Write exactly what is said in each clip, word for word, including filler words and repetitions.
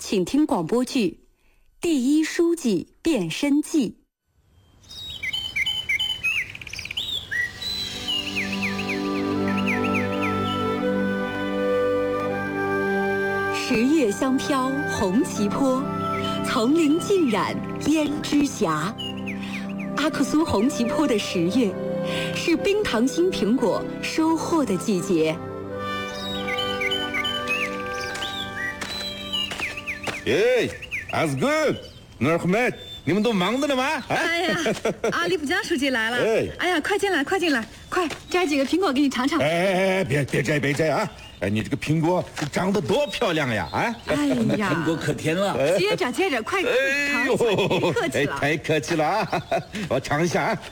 请听广播剧《第一书记变身记》。十月香飘红旗坡，层林尽染胭脂霞。阿克苏红旗坡的十月，是冰糖心苹果收获的季节。 耶，阿斯good，那儿没？你们都忙着呢吗？ 哎呀，阿里普江书记来了！哎，哎呀，快进来，快进来，快摘几个苹果给你尝尝。 哎哎哎，别别摘，别摘啊！哎，你这个苹果长得多漂亮呀！啊， 哎呀， 苹果可甜了。 接着接着，快尝一下，别客气了。 哎，太客气了啊！我尝一下啊。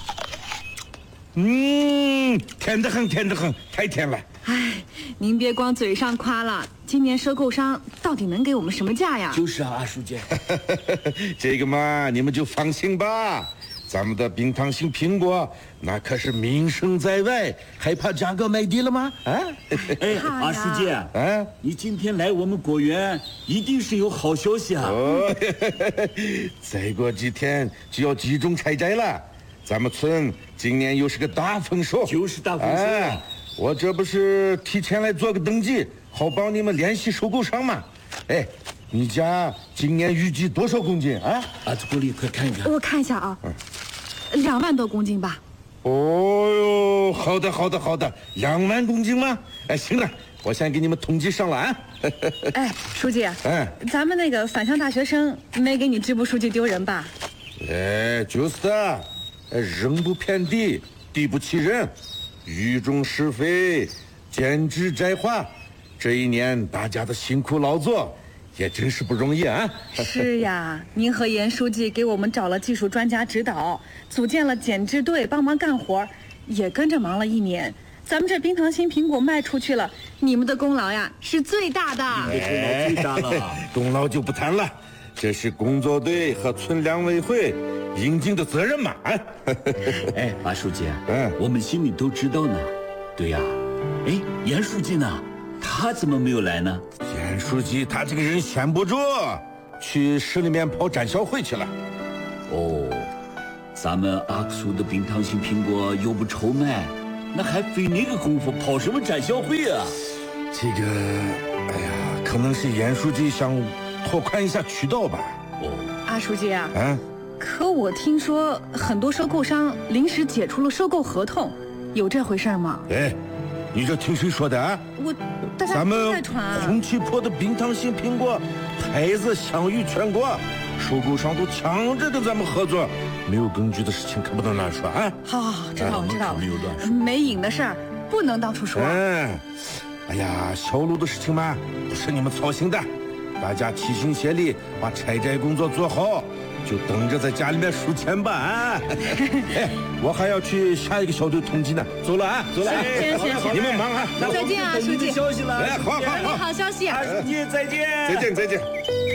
嗯，甜得很，甜得很，太甜了。 哎，您别光嘴上夸了，今年收购商到底能给我们什么价呀？ 就是啊，阿书记。 这个嘛，你们就放心吧。咱们的冰糖心苹果那可是名声在外，还怕价格卖低了吗？啊！ 哎，阿书记，啊，你今天来我们果园，一定是有好消息啊！ 哦，再过几天就要集中采摘了，咱们村今年又是个大丰收， 就是大丰收。哎， 我这不是提前来做个登记，好帮你们联系收购商嘛。哎，你家今年预计多少公斤啊？ 阿祖国里，快看一看。 我看一下啊，嗯，两万多公斤吧。 哦哟，好的好的好的，两万公斤吗？哎，行了，我先给你们统计上了啊。 哎，书记， 嗯， 咱们那个返乡大学生没给你支部书记丢人吧？ 哎，就是的，人不偏地，地不欺人，雨中施肥，减脂摘花，这一年大家的辛苦劳作也真是不容易啊！ 是呀，您和严书记给我们找了技术专家指导，组建了减脂队帮忙干活，也跟着忙了一年。咱们这冰糖心苹果卖出去了，你们的功劳呀是最大的。 哎，最大了， 功劳就不谈了，这是工作队和村两委会应尽的责任嘛！啊， 哎，马书记，嗯，我们心里都知道呢。对呀，哎，严书记呢？他怎么没有来呢？ 严书记他这个人闲不住，去市里面跑展销会去了。 哦，咱们阿克苏的冰糖心苹果又不愁卖，那还费那个功夫跑什么展销会啊？ 这个，哎呀，可能是严书记想拓宽一下渠道吧。 哦，阿书记啊， 啊， 可我听说很多收购商临时解除了收购合同，有这回事吗？ 哎，你这听谁说的啊？ 我，大家都在传啊。 红旗坡的冰糖心苹果牌子享誉全国，收购商都抢着跟咱们合作，没有根据的事情可不能乱说啊！ 好好好，知道了知道了， 没有乱说， 没影的事儿不能到处说。 嗯，哎呀，销路的事情嘛，不是你们操心的，大家齐心协力把采摘工作做好，就等着在家里面数钱吧啊！哎，我还要去下一个小队统计呢，走了啊，走了， 行行行， 你们忙啊！ 再见啊，书记。 消息了， 哎，好好好， 好消息， 阿书记再见， 再见再见。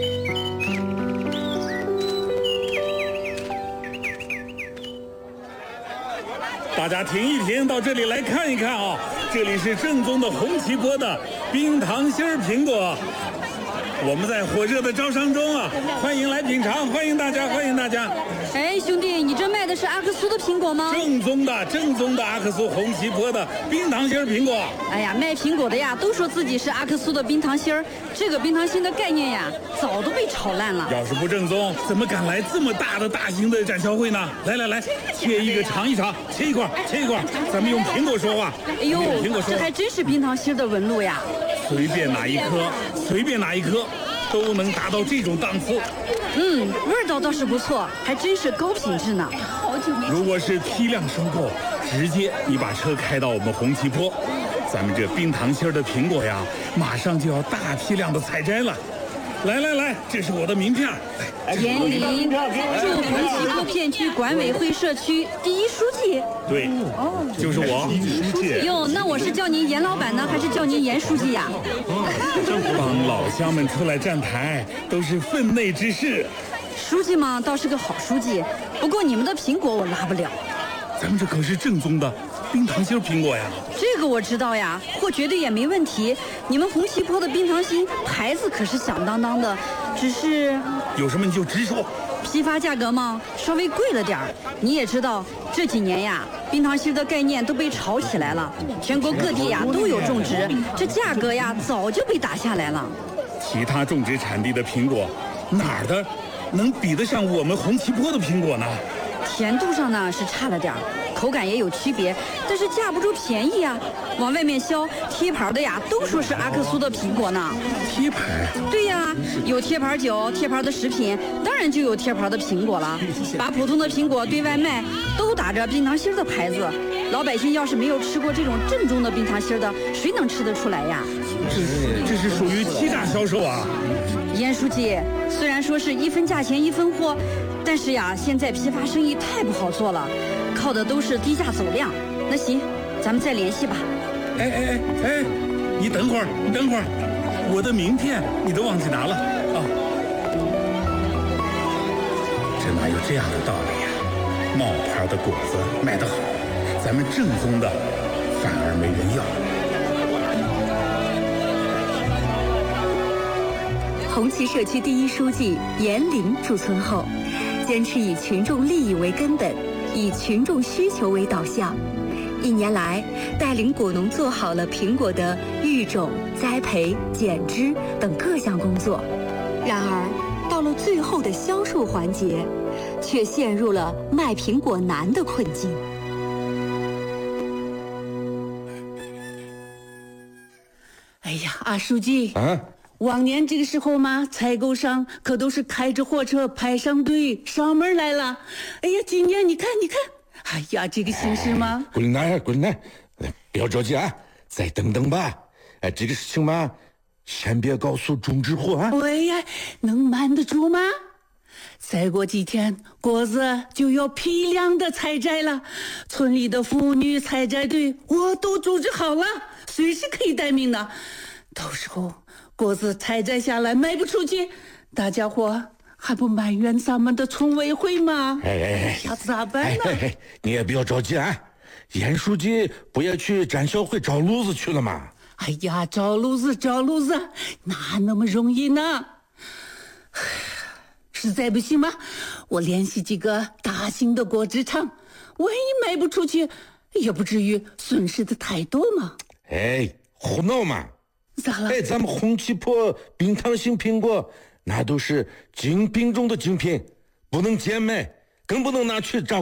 大家停一停，到这里来看一看啊！这里是正宗的红旗坡的冰糖心儿苹果，我们在火热的招商中啊，欢迎来品尝，欢迎大家，欢迎大家！ 哎，兄弟，你这卖的是阿克苏的苹果吗？ 正宗的，正宗的阿克苏红旗坡的冰糖心儿苹果。 哎呀，卖苹果的呀，都说自己是阿克苏的冰糖心儿，这个冰糖心的概念呀，早都被炒烂了。 要是不正宗，怎么敢来这么大的大型的展销会呢？来来来，切一个尝一尝，切一块，切一块，咱们用苹果说话。 哎呦，这还真是冰糖心的纹路呀！ 随便哪一颗，随便哪一颗，都能达到这种档次。 嗯，味道倒是不错，还真是高品质呢。好久没。 如果是批量收购，直接你把车开到我们红旗坡，咱们这冰糖心儿的苹果呀，马上就要大批量的采摘了。来来来，这是我的名片。 严林，驻红旗坡片区管委会社区第一书记。 对，哦，就是我。 书记。哟，那我是叫您严老板呢，还是叫您严书记呀？ 帮老乡们出来站台，都是分内之事。 书记嘛，倒是个好书记，不过你们的苹果我拉不了。 咱们这可是正宗的冰糖心苹果呀？ 这个我知道呀，货绝对也没问题。你们红旗坡的冰糖心牌子可是响当当的，只是有什么你就直说。 批发价格嘛，稍微贵了点儿。你也知道，这几年呀，冰糖心的概念都被炒起来了，全国各地呀都有种植，这价格呀早就被打下来了。 其他种植产地的苹果，哪儿的能比得上我们红旗坡的苹果呢？ 甜度上呢是差了点儿，口感也有区别，但是架不住便宜啊。往外面销贴牌的呀，都说是阿克苏的苹果呢。 贴牌？ 对呀，有贴牌酒、贴牌的食品，当然就有贴牌的苹果了。把普通的苹果对外卖，都打着冰糖心的牌子。老百姓要是没有吃过这种正宗的冰糖心的，谁能吃得出来呀？ 这是这是属于欺诈销售啊！ 严书记，虽然说是一分价钱一分货，但是呀，现在批发生意太不好做了，靠的都是低价走量。那行，咱们再联系吧。 哎哎哎哎，你等会儿，你等会儿，我的名片你都忘记拿了啊！这哪有这样的道理呀？冒牌的果子卖得好，咱们正宗的反而没人要。 红旗社区第一书记严林驻村后，坚持以群众利益为根本，以群众需求为导向。一年来，带领果农做好了苹果的育种、栽培、剪枝等各项工作。然而，到了最后的销售环节，却陷入了卖苹果难的困境。 哎呀，阿书记啊！ 往年这个时候嘛，采购上可都是开着货车排上队上门来了。哎呀，今年你看，你看，哎呀，这个形势嘛， 桂林奶，桂林奶，不要着急啊，再等等吧。哎，这个事情嘛，先别告诉种植户啊。 哎呀，能瞒得住吗？再过几天，果子就要批量的采摘了，村里的妇女采摘队我都组织好了，随时可以待命的。到时候果子采摘下来卖不出去，大家伙还不埋怨咱们的村委会吗？ 哎哎哎， 那咋办呢？ 哎哎哎，你也不要着急啊，严书记不也去展销会找路子去了吗？ 哎呀，找路子找路子，哪那么容易呢？实在不行吗？我联系几个大型的果汁厂，万一卖不出去，也不至于损失的太多嘛。 哎，胡闹嘛！ 咋了？ 哎，咱们红旗坡冰糖心苹果，那都是精品中的精品，不能贱卖，更不能拿去炸